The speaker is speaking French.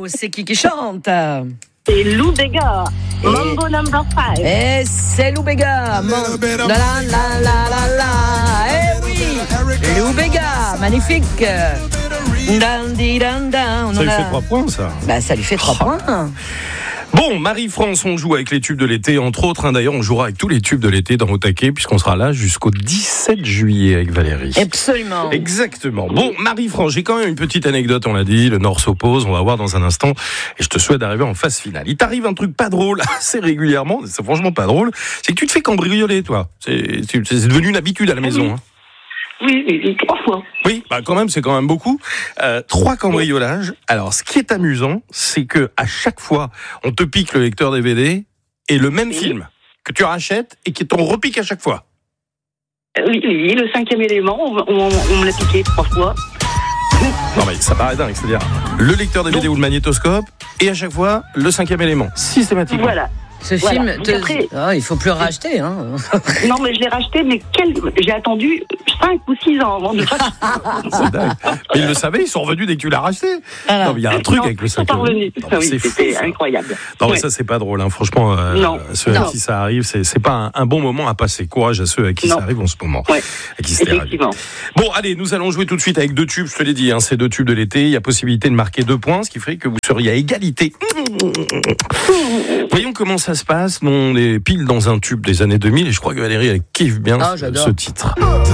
c'est qui chante? C'est Lou Bega, Mambo Number 5. Et c'est Lou Bega. La la la la la la. Eh oui, Lou Bega, magnifique. Ça lui fait 3 points, ça. Bah, ça lui fait 3 points. Bon, Marie-France, on joue avec les tubes de l'été, entre autres. D'ailleurs, on jouera avec tous les tubes de l'été dans Au Taquet, puisqu'on sera là jusqu'au 17 juillet avec Valérie. Absolument. Exactement. Bon, Marie-France, j'ai quand même une petite anecdote, on l'a dit. Le Nord s'oppose, on va voir dans un instant. Et je te souhaite d'arriver en phase finale. Il t'arrive un truc pas drôle, assez régulièrement, c'est franchement pas drôle. C'est que tu te fais cambrioler, toi. C'est devenu une habitude à la maison. Hein. Oui, 3 fois. Oui, bah quand même, c'est quand même beaucoup. 3 cambriolages. Alors, ce qui est amusant, c'est que à chaque fois, on te pique le lecteur DVD et le même film que tu rachètes et qui t'en repique à chaque fois. Oui, le 5e élément, on me l'a piqué 3 fois. Non mais ça paraît dingue, c'est-à-dire le lecteur DVD ou le magnétoscope et à chaque fois le 5e élément, systématiquement. Voilà. Ce film, il faut plus le racheter. Hein. Non, mais je l'ai racheté, mais j'ai attendu 5 ou 6 ans avant de le racheter. C'est dingue. Mais ils le savaient, ils sont revenus dès que tu l'as racheté. Non, mais il y a un truc avec le 5e. Oui, c'était incroyable. Non, mais ça, c'est pas drôle. Hein. Franchement, ceux à qui ça arrive, c'est pas un bon moment à passer. Courage à ceux à qui ça arrive en ce moment. Ouais. À qui effectivement. Bon, allez, nous allons jouer tout de suite avec 2 tubes. Je te l'ai dit, hein, c'est 2 tubes de l'été. Il y a possibilité de marquer 2 points, ce qui ferait que vous seriez à égalité. Voyons comment ça se passe. On est pile dans un tube des années 2000 et je crois que Valérie elle kiffe bien ce titre.